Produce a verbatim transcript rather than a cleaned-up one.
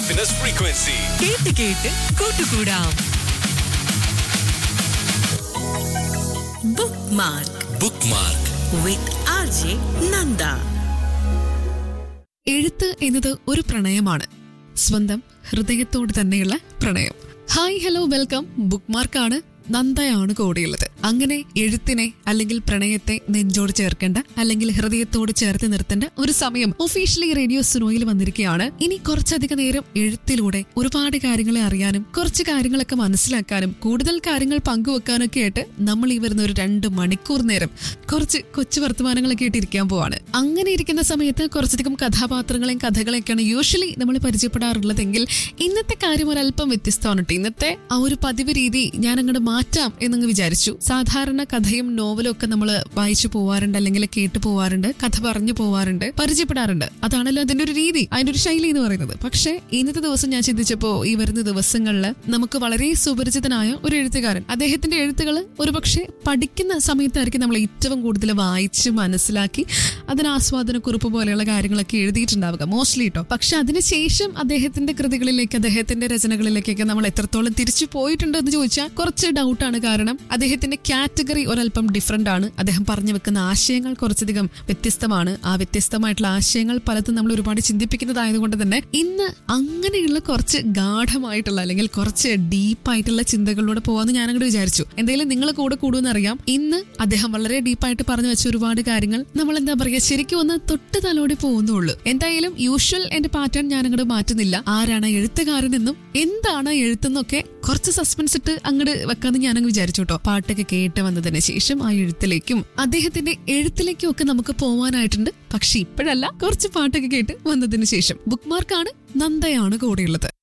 happiness frequency. കേട്ട് കേട്ട് കൂട്ടുകൂടാം. Bookmark Bookmark. with R J Nanda. എഴുത്ത് എന്നത് ഒരു പ്രണയമാണ്, സ്വന്തം ഹൃദയത്തോട് തന്നെയുള്ള പ്രണയം. Hi hello welcome. ബുക്ക്മാർക്കാണ്, നന്ദയാണ് കൂടെയുള്ളത്. അങ്ങനെ എഴുത്തിനെ അല്ലെങ്കിൽ പ്രണയത്തെ നെഞ്ചോട് ചേർക്കേണ്ട അല്ലെങ്കിൽ ഹൃദയത്തോട് ചേർത്ത് നിർത്തേണ്ട ഒരു സമയം ഒഫീഷ്യലി റേഡിയോ സുനോയിൽ വന്നിരിക്കുകയാണ്. ഇനി കുറച്ചധികം നേരം എഴുത്തിലൂടെ ഒരുപാട് കാര്യങ്ങളെ അറിയാനും കുറച്ച് കാര്യങ്ങളൊക്കെ മനസ്സിലാക്കാനും കൂടുതൽ കാര്യങ്ങൾ പങ്കുവെക്കാനൊക്കെ ആയിട്ട് നമ്മൾ ഈ വരുന്ന ഒരു രണ്ട് മണിക്കൂർ നേരം കുറച്ച് കൊച്ചു വർത്തമാനങ്ങളൊക്കെ ആയിട്ട് ഇരിക്കാൻ പോവാണ്. അങ്ങനെ ഇരിക്കുന്ന സമയത്ത് കുറച്ചധികം കഥാപാത്രങ്ങളെയും കഥകളെയൊക്കെയാണ് യൂഷ്വലി നമ്മൾ പരിചയപ്പെടാറുള്ളതെങ്കിൽ ഇന്നത്തെ കാര്യം ഒരല്പം വ്യത്യസ്തമാണ് കേട്ടോ. ഇന്നത്തെ ആ ഒരു പതിവ് രീതി ഞാൻ അങ്ങോട്ട് മാറ്റാം എന്നങ്ങ് വിചാരിച്ചു. സാധാരണ കഥയും നോവലും ഒക്കെ നമ്മൾ വായിച്ചു പോവാറുണ്ട്, അല്ലെങ്കിൽ കേട്ടു പോവാറുണ്ട്, കഥ പറഞ്ഞു പോവാറുണ്ട്, പരിചയപ്പെടാറുണ്ട്. അതാണല്ലോ അതിന്റെ ഒരു രീതി, അതിന്റെ ഒരു ശൈലി എന്ന് പറയുന്നത്. പക്ഷേ ഇന്നത്തെ ദിവസം ഞാൻ ചിന്തിച്ചപ്പോ ഈ വരുന്ന ദിവസങ്ങളിൽ നമുക്ക് വളരെ സുപരിചിതനായ ഒരു എഴുത്തുകാരൻ, അദ്ദേഹത്തിന്റെ എഴുത്തുകൾ ഒരുപക്ഷെ പഠിക്കുന്ന സമയത്തായിരിക്കും നമ്മൾ ഏറ്റവും കൂടുതൽ വായിച്ച് മനസ്സിലാക്കി അതിന് ആസ്വാദനക്കുറിപ്പ് പോലെയുള്ള കാര്യങ്ങളൊക്കെ എഴുതിയിട്ടുണ്ടാവുക മോസ്റ്റ്ലി കേട്ടോ. പക്ഷെ അതിനുശേഷം അദ്ദേഹത്തിന്റെ കൃതികളിലേക്ക്, അദ്ദേഹത്തിന്റെ രചനകളിലേക്കൊക്കെ നമ്മൾ എത്രത്തോളം തിരിച്ചു പോയിട്ടുണ്ട് എന്ന് ചോദിച്ചാൽ കുറച്ച് ഡൗട്ടാണ്. കാരണം അദ്ദേഹത്തിന്റെ കാറ്റഗറി ഒരല്പം ഡിഫറെന്റ് ആണ്. അദ്ദേഹം പറഞ്ഞു വെക്കുന്ന ആശയങ്ങൾ കുറച്ചധികം വ്യത്യസ്തമാണ്. ആ വ്യത്യസ്തമായിട്ടുള്ള ആശയങ്ങൾ പലതും നമ്മൾ ഒരുപാട് ചിന്തിപ്പിക്കുന്നതായതുകൊണ്ട് തന്നെ ഇന്ന് അങ്ങനെയുള്ള കുറച്ച് ഗാഠമായിട്ടുള്ള അല്ലെങ്കിൽ കുറച്ച് ഡീപ്പായിട്ടുള്ള ചിന്തകളിലൂടെ പോവാന്ന് ഞാൻ അങ്ങോട്ട് വിചാരിച്ചു. എന്തായാലും നിങ്ങൾ കൂടെ കൂടുമെന്ന് അറിയാം. ഇന്ന് അദ്ദേഹം വളരെ ഡീപ്പായിട്ട് പറഞ്ഞു വെച്ച ഒരുപാട് കാര്യങ്ങൾ നമ്മൾ എന്താ പറയുക ശരിക്കും ഒന്ന് തൊട്ട് തലോടി പോകുന്നുള്ളൂ. എന്തായാലും യൂഷ്വൽ എന്റെ പാറ്റേൺ ഞാൻ അങ്ങോട്ട് മാറ്റുന്നില്ല. ആരാണ് എഴുത്തുകാരനെന്നും എന്താണ് എഴുത്തെന്നൊക്കെ കുറച്ച് സസ്പെൻസ് ഇട്ട് അങ്ങോട്ട് വെക്കാന്ന് ഞാനങ്ങ് വിചാരിച്ചു കേട്ടോ. പാട്ടൊക്കെ കേട്ട് വന്നതിന് ശേഷം ആ എഴുത്തിലേക്കും അദ്ദേഹത്തിന്റെ എഴുത്തിലേക്കും ഒക്കെ നമുക്ക് പോവാനായിട്ടുണ്ട്. പക്ഷെ ഇപ്പോഴല്ല, കുറച്ച് പാട്ടൊക്കെ കേട്ട് വന്നതിന് ശേഷം. ബുക്ക്മാർക്കാണ്, നന്ദയാണ് കൂടെയുള്ളത്.